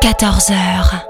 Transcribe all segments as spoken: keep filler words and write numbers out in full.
quatorze heures.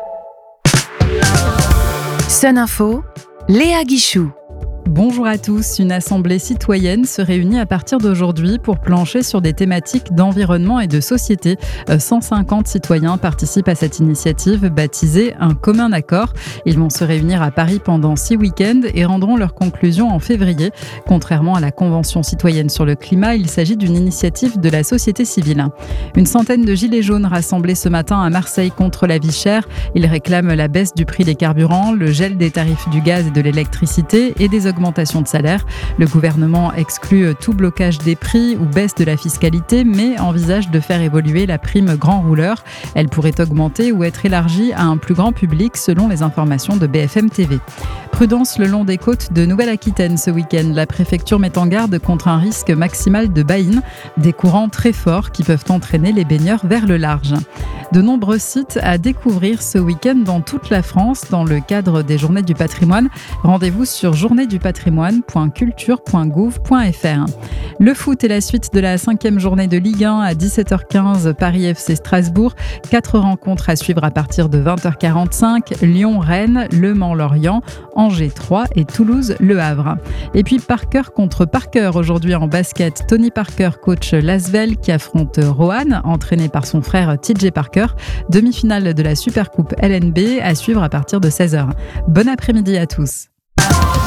Sun Info, Léa Guichou. Bonjour à tous, une assemblée citoyenne se réunit à partir d'aujourd'hui pour plancher sur des thématiques d'environnement et de société. cent cinquante citoyens participent à cette initiative baptisée Un commun accord. Ils vont se réunir à Paris pendant six week-ends et rendront leurs conclusions en février. Contrairement à la Convention citoyenne sur le climat, il s'agit d'une initiative de la société civile. Une centaine de gilets jaunes rassemblés ce matin à Marseille contre la vie chère. Ils réclament la baisse du prix des carburants, le gel des tarifs du gaz et de l'électricité et des augmentations de salaire. Le gouvernement exclut tout blocage des prix ou baisse de la fiscalité, mais envisage de faire évoluer la prime grand rouleur. Elle pourrait augmenter ou être élargie à un plus grand public selon les informations de B F M T V. Prudence le long des côtes de Nouvelle-Aquitaine ce week-end. La préfecture met en garde contre un risque maximal de baïne, des courants très forts qui peuvent entraîner les baigneurs vers le large. De nombreux sites à découvrir ce week-end dans toute la France dans le cadre des Journées du patrimoine. Rendez-vous sur journée du patrimoine point culture point gouv point f r. Le foot est la suite de la cinquième journée de Ligue un à dix-sept heures quinze, Paris F C Strasbourg. Quatre rencontres à suivre à partir de vingt heures quarante-cinq, Lyon-Rennes, Le Mans-Lorient, Angers trois et Toulouse-Le Havre. Et puis Parker contre Parker aujourd'hui en basket. Tony Parker, coach Lasvel, qui affronte Roanne, entraîné par son frère T J Parker. Demi-finale de la Supercoupe L N B à suivre à partir de seize heures. Bon après-midi à tous.